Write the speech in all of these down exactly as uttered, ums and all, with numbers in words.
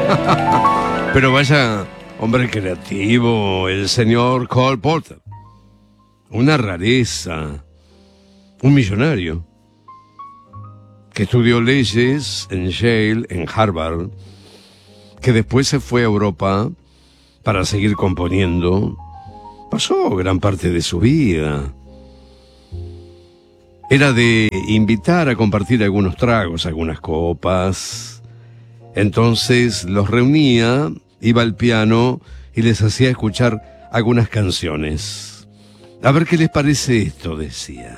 Pero vaya hombre creativo, el señor Cole Porter. Una rareza, un millonario, que estudió leyes en Yale, en Harvard, que después se fue a Europa para seguir componiendo. Pasó gran parte de su vida. Era de invitar a compartir algunos tragos, algunas copas. Entonces los reunía, iba al piano y les hacía escuchar algunas canciones. A ver qué les parece esto, decía.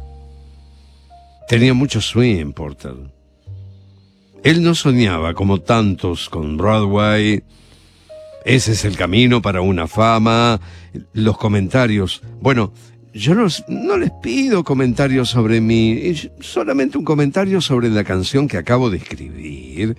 Tenía mucho swing, Porter. Él no soñaba como tantos con Broadway. Ese es el camino para una fama. Los comentarios. Bueno, yo no, no les pido comentarios sobre mí, solamente un comentario sobre la canción que acabo de escribir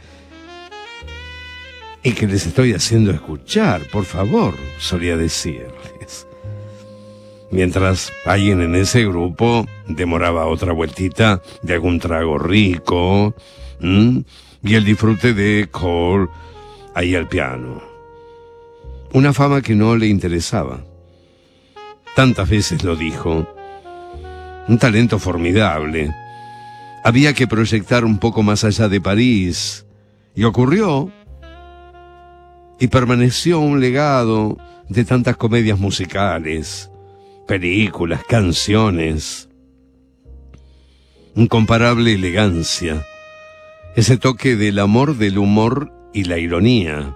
y que les estoy haciendo escuchar, por favor, solía decirles. Mientras alguien en ese grupo demoraba otra vueltita de algún trago rico, ¿m? y el disfrute de Cole ahí al piano. Una fama que no le interesaba. Tantas veces lo dijo. Un talento formidable. Había que proyectar un poco más allá de París. Y ocurrió. Y permaneció un legado de tantas comedias musicales, películas, canciones. Incomparable elegancia. Ese toque del amor, del humor y la ironía.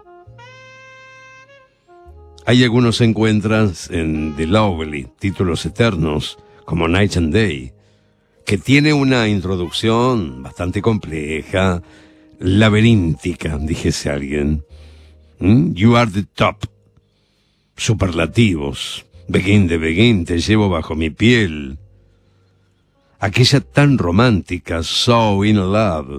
Hay algunos encuentros en The Lovely, títulos eternos, como Night and Day, que tiene una introducción bastante compleja, laberíntica, dijese alguien. ¿Mm? You are the top. Superlativos. Begin de begin, te llevo bajo mi piel. Aquella tan romántica, So in Love.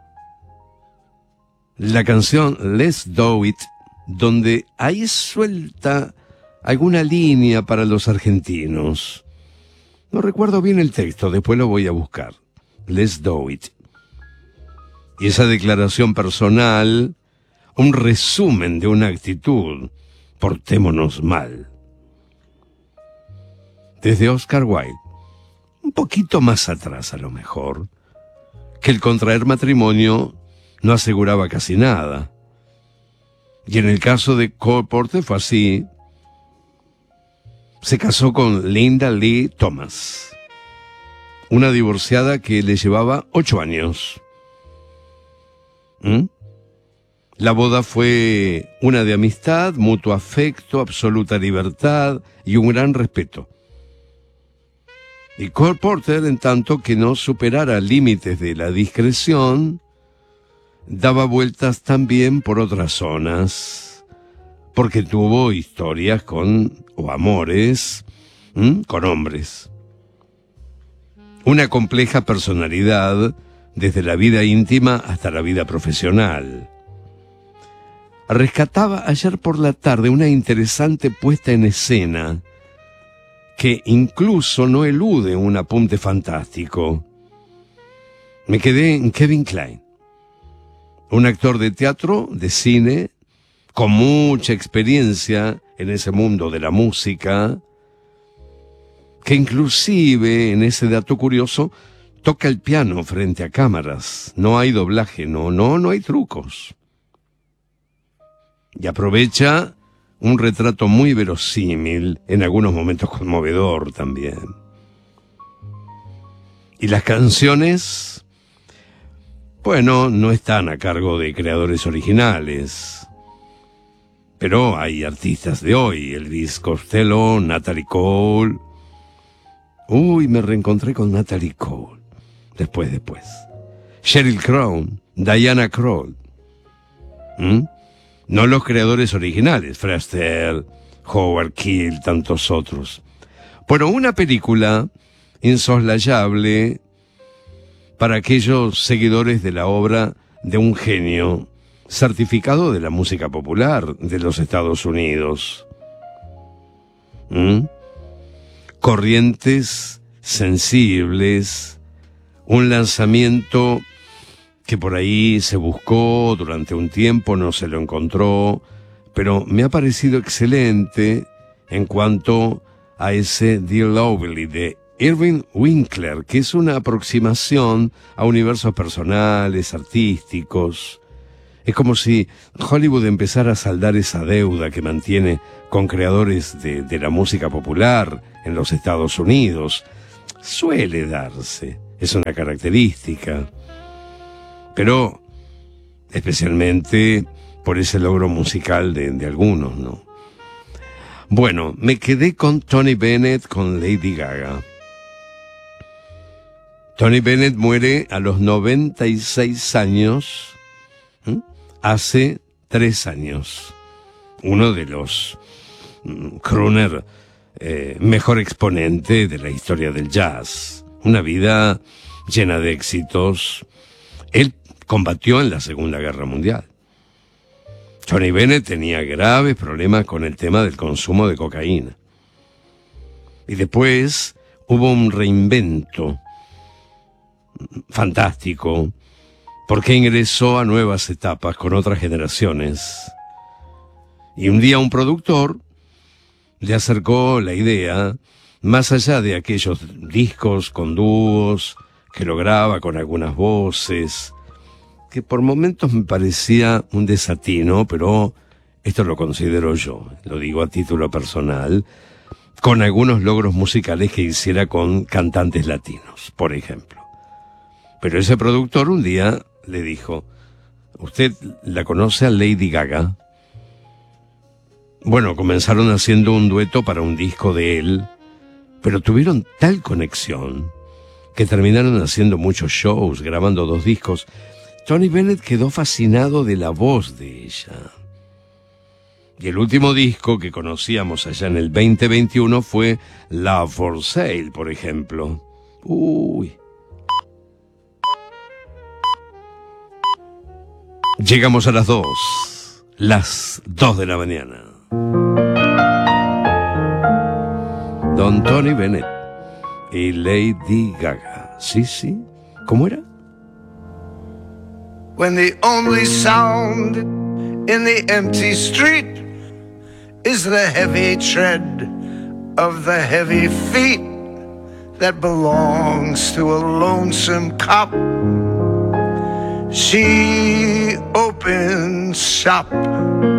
La canción Let's Do It, donde ahí suelta alguna línea para los argentinos. No recuerdo bien el texto, después lo voy a buscar. Let's do it. Y esa declaración personal, un resumen de una actitud, portémonos mal. Desde Oscar Wilde, un poquito más atrás a lo mejor, que el contraer matrimonio no aseguraba casi nada. Y en el caso de Cole Porter fue así. Se casó con Linda Lee Thomas, una divorciada que le llevaba ocho años. ¿Mm? La boda fue una de amistad, mutuo afecto, absoluta libertad y un gran respeto. Y Cole Porter, en tanto que no superara límites de la discreción, daba vueltas también por otras zonas, porque tuvo historias con, o amores, ¿m? con hombres. Una compleja personalidad, desde la vida íntima hasta la vida profesional. Rescataba ayer por la tarde una interesante puesta en escena, que incluso no elude un apunte fantástico. Me quedé en Kevin Kline. Un actor de teatro, de cine, con mucha experiencia en ese mundo de la música, que inclusive, en ese dato curioso, toca el piano frente a cámaras. No hay doblaje, no, no, no hay trucos. Y aprovecha un retrato muy verosímil, en algunos momentos conmovedor también. Y las canciones, bueno, no están a cargo de creadores originales, pero hay artistas de hoy, Elvis Costello, Natalie Cole. Uy, me reencontré con Natalie Cole, después, después. Sheryl Crow, Diana Krall. ¿Mm? No los creadores originales, Fred Astaire, Howard Keel, tantos otros. Bueno, una película insoslayable para aquellos seguidores de la obra de un genio certificado de la música popular de los Estados Unidos. ¿Mm? Corrientes sensibles, un lanzamiento que por ahí se buscó durante un tiempo, no se lo encontró, pero me ha parecido excelente en cuanto a ese Dear Lovely de Irving Winkler, que es una aproximación a universos personales, artísticos. Es como si Hollywood empezara a saldar esa deuda que mantiene con creadores de, de la música popular en los Estados Unidos. Suele darse, es una característica, pero especialmente por ese logro musical de, de algunos, ¿no? Bueno, me quedé con Tony Bennett, con Lady Gaga. Tony Bennett muere a los noventa y seis años, ¿eh? Hace tres años. Uno de los mm, crooner eh, mejor exponente de la historia del jazz. Una vida llena de éxitos. Él combatió en la Segunda Guerra Mundial. Tony Bennett tenía graves problemas con el tema del consumo de cocaína. Y después hubo un reinvento fantástico, porque ingresó a nuevas etapas con otras generaciones. Y un día un productor le acercó la idea, más allá de aquellos discos con dúos que lograba con algunas voces, que por momentos me parecía un desatino, pero esto lo considero yo, lo digo a título personal, con algunos logros musicales que hiciera con cantantes latinos, por ejemplo. Pero ese productor un día le dijo: ¿usted la conoce a Lady Gaga? Bueno, comenzaron haciendo un dueto para un disco de él, pero tuvieron tal conexión que terminaron haciendo muchos shows, grabando dos discos. Tony Bennett quedó fascinado de la voz de ella. Y el último disco que conocíamos allá en el veinte veintiuno fue Love for Sale, por ejemplo. Uy. Llegamos a las dos, las dos de la mañana. Don Tony Bennett y Lady Gaga. Sí, sí. ¿Cómo era? When the only sound in the empty street is the heavy tread of the heavy feet that belongs to a lonesome cop. She opens shop